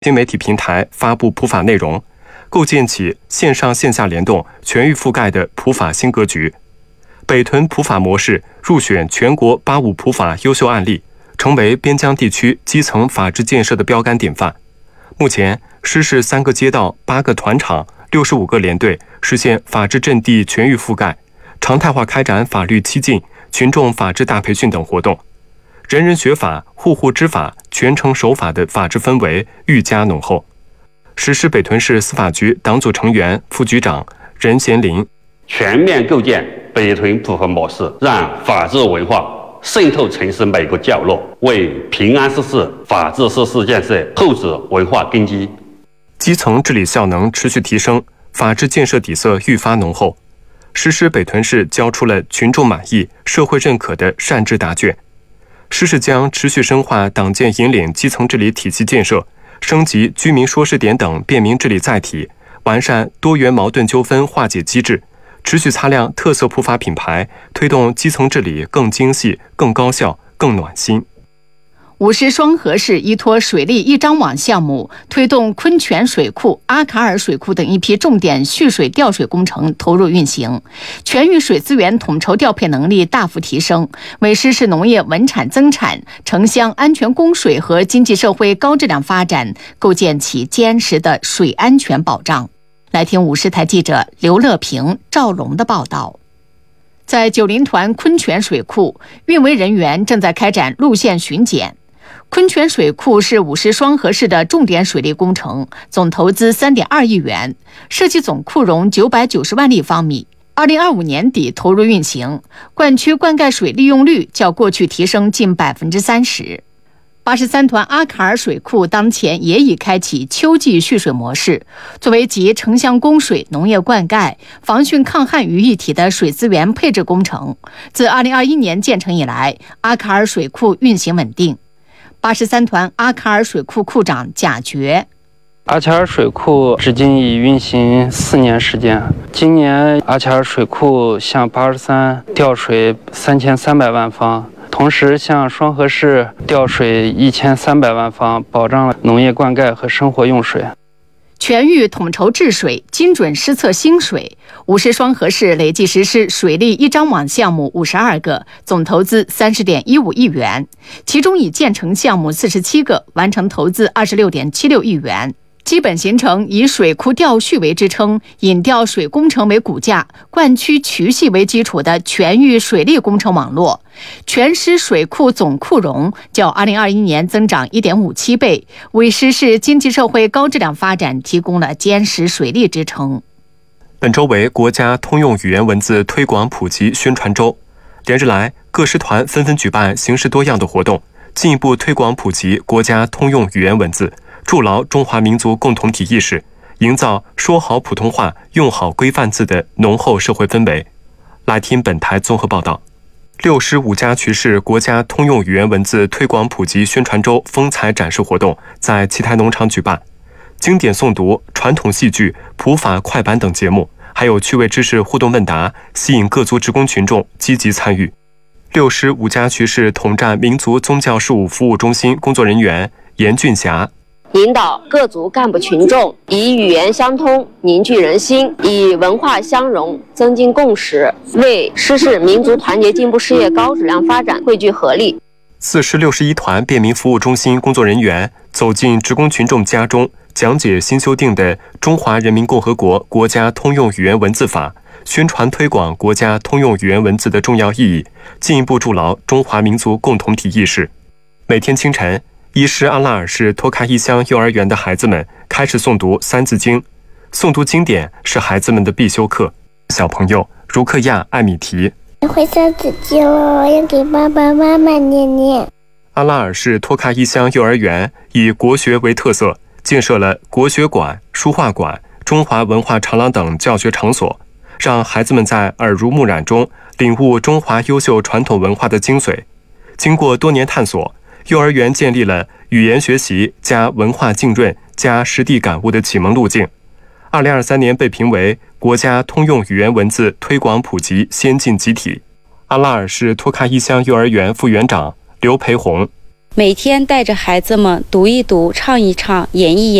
新媒体平台发布普法内容，构建起线上线下联动、全域覆盖的普法新格局。北屯普法模式入选全国85普法优秀案例，成为边疆地区基层法治建设的标杆典范。目前，施市3个街道、8个团场、65个联队实现法治阵地全域覆盖，常态化开展法律七进、群众法治大培训等活动，人人学法、户户知法、全程守法的法治氛围愈加浓厚。实施北屯市司法局党组成员、副局长任贤林， 全面构建北屯普法模式，让法治文化渗透城市每个角落，为平安市市法治设施建设厚植文化根基。 基层治理效能持续提升，法治建设底色愈发浓厚。实施北屯市交出了群众满意、社会认可的善治答卷。实市将持续深化党建引领基层治理体系建设，升级居民说事点等便民治理载体，完善多元矛盾纠纷化解机制，持续擦亮特色普法品牌，推动基层治理更精细、更高效、更暖心。 五市双河市依托水利一张网项目，推动昆泉水库、阿卡尔水库等一批重点蓄水调水工程投入运行，全域水资源统筹调配能力大幅提升，为实施农业稳产增产、城乡安全供水和经济社会高质量发展构建起坚实的水安全保障。来听五市台记者刘乐平、赵龙的报道。在九林团昆泉水库，运维人员正在开展路线巡检。昆泉水库是五市双河市的重点水利工程，总投资3.2亿元，设计总库容990万立方米。2025年底投入运行，灌区灌溉水利用率较过去提升近30%。83团阿卡尔水库当前也已开启秋季蓄水模式，作为集城乡供水、农业灌溉、防汛抗旱于一体的水资源配置工程。自2021年建成以来，阿卡尔水库运行稳定。83团阿卡尔水库库长贾觉， 阿卡尔水库至今已运行4年时间。今年阿卡尔水库向83调水3300万方，同时向双河市调水1300万方，保障了农业灌溉和生活用水。 全域统筹治水，精准施测兴水。五市双河市累计实施水利一张网项目52个，总投资30.15亿元，其中已建成项目47个，完成投资26.76亿元。基本形成以水库调蓄为支撑、引调水工程为骨架、灌区渠系为基础的全域水利工程网络。全市水库总库容较2021年增长1.57倍，为实施经济社会高质量发展提供了坚实水利支撑。 本周为国家通用语言文字推广普及宣传周，连日来，各师团纷纷举办形式多样的活动，进一步推广普及国家通用语言文字，筑牢中华民族共同体意识，营造说好普通话、用好规范字的浓厚社会氛围。来听本台综合报道。6师5家渠市国家通用语言文字推广普及宣传周风采展示活动在七台农场举办，经典诵读、传统戏剧、普法快板等节目，还有趣味知识互动问答，吸引各族职工群众积极参与。6师5家渠市统战民族宗教事务服务中心工作人员严俊霞， 引导各族干部群众以语言相通凝聚人心，以文化相融增进共识，为实施民族团结进步事业高质量发展汇聚合力。 4师61团便民服务中心工作人员走进职工群众家中，讲解新修订的《中华人民共和国国家通用语言文字法》，宣传推广国家通用语言文字的重要意义，进一步筑牢中华民族共同体意识。每天清晨，1师阿拉尔市托卡伊乡幼儿园的孩子们开始诵读三字经，诵读经典是孩子们的必修课。小朋友如克亚、艾米提， 会三字经了，我要给爸爸妈妈念念。 阿拉尔市托卡伊乡幼儿园以国学为特色，建设了国学馆、书画馆、中华文化长廊等教学场所，让孩子们在耳濡目染中领悟中华优秀传统文化的精髓。经过多年探索，幼儿园建立了语言学习加文化浸润加实地感悟的启蒙路径。2023年被评为国家通用语言文字推广普及先进集体。阿拉尔市托卡伊乡幼儿园副园长刘培红， 每天带着孩子们读一读、唱一唱、演一演。